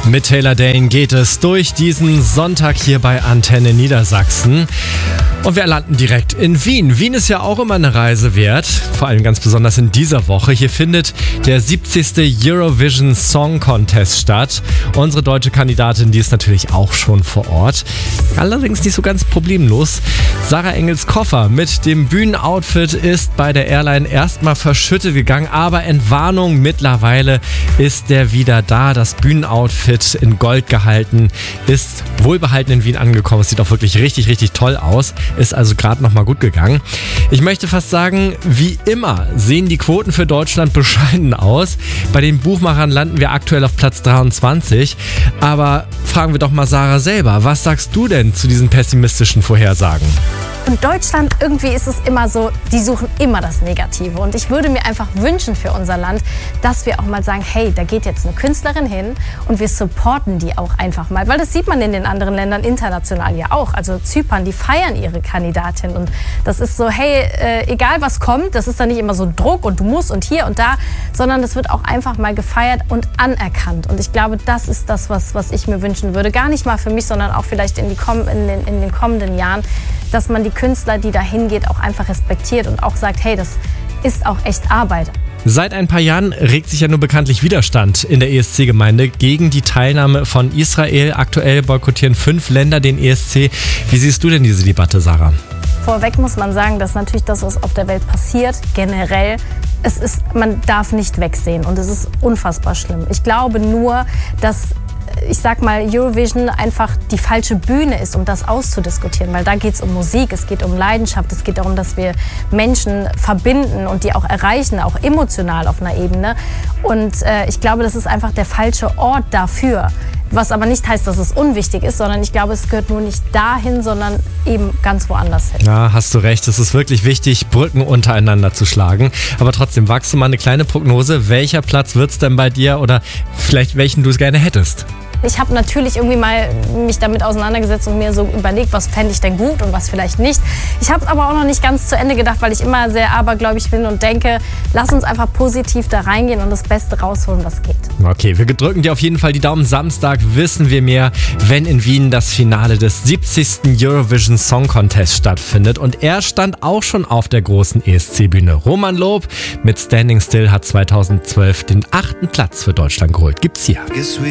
Mit Taylor Dayne geht es durch diesen Sonntag hier bei Antenne Niedersachsen. Und wir landen direkt in Wien. Wien ist ja auch immer eine Reise wert, vor allem ganz besonders in dieser Woche. Hier findet der 70. Eurovision Song Contest statt. Unsere deutsche Kandidatin, die ist natürlich auch schon vor Ort. Allerdings nicht so ganz problemlos. Sarah Engels Koffer mit dem Bühnenoutfit ist bei der Airline erstmal verschüttet gegangen, aber Entwarnung, mittlerweile ist der wieder da. Das Bühnenoutfit in Gold gehalten, ist wohlbehalten in Wien angekommen. Es sieht auch wirklich richtig, richtig toll aus. Ist also gerade nochmal gut gegangen. Ich möchte fast sagen, wie immer sehen die Quoten für Deutschland bescheiden aus. Bei den Buchmachern landen wir aktuell auf Platz 23. Aber fragen wir doch mal Sarah selber. Was sagst du denn zu diesen pessimistischen Vorhersagen? In Deutschland, irgendwie ist es immer so, die suchen immer das Negative. Und ich würde mir einfach wünschen für unser Land, dass wir auch mal sagen, hey, da geht jetzt eine Künstlerin hin und wir supporten die auch einfach mal. Weil das sieht man in den anderen Ländern international ja auch. Also Zypern, die feiern ihre Kandidatin. Und das ist so, hey, egal was kommt, das ist dann nicht immer so Druck und du musst und hier und da, sondern das wird auch einfach mal gefeiert und anerkannt. Und ich glaube, das ist das, was ich mir wünschen würde. Gar nicht mal für mich, sondern auch vielleicht in den kommenden Jahren, dass man die Künstler, die da hingeht, auch einfach respektiert und auch sagt, hey, das ist auch echt Arbeit. Seit ein paar Jahren regt sich ja nur bekanntlich Widerstand in der ESC-Gemeinde gegen die Teilnahme von Israel. Aktuell boykottieren 5 Länder den ESC. Wie siehst du denn diese Debatte, Sarah? Vorweg muss man sagen, dass natürlich das, was auf der Welt passiert, generell, man darf nicht wegsehen und es ist unfassbar schlimm. Ich glaube nur, dass Eurovision einfach die falsche Bühne ist, um das auszudiskutieren, weil da geht es um Musik, es geht um Leidenschaft, es geht darum, dass wir Menschen verbinden und die auch erreichen, auch emotional auf einer Ebene. Und ich glaube, das ist einfach der falsche Ort dafür. Was aber nicht heißt, dass es unwichtig ist, sondern ich glaube, es gehört nur nicht dahin, sondern eben ganz woanders hin. Ja, hast du recht. Es ist wirklich wichtig, Brücken untereinander zu schlagen. Aber trotzdem, wagst du mal eine kleine Prognose. Welcher Platz wird es denn bei dir oder vielleicht welchen du es gerne hättest? Ich habe natürlich irgendwie mal mich damit auseinandergesetzt und mir so überlegt, was fände ich denn gut und was vielleicht nicht. Ich habe es aber auch noch nicht ganz zu Ende gedacht, weil ich immer sehr abergläubig bin und denke, lass uns einfach positiv da reingehen und das Beste rausholen, was geht. Okay, wir drücken dir auf jeden Fall die Daumen. Samstag wissen wir mehr, wenn in Wien das Finale des 70. Eurovision Song Contest stattfindet. Und er stand auch schon auf der großen ESC-Bühne. Roman Lob mit Standing Still hat 2012 den 8. Platz für Deutschland geholt. Gibt's hier.